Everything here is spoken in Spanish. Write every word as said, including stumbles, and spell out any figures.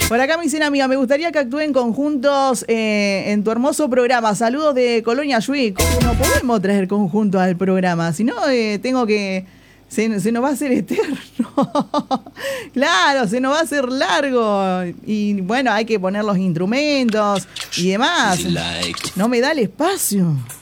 Por acá me dicen, amiga, me gustaría que actúen conjuntos eh, en tu hermoso programa. Saludos de Colonia Yui. ¿Cómo no podemos traer conjuntos al programa? Si no, eh, tengo que... Se, se nos va a hacer eterno. Claro, se nos va a hacer largo. Y bueno, hay que poner los instrumentos y demás. No me da el espacio.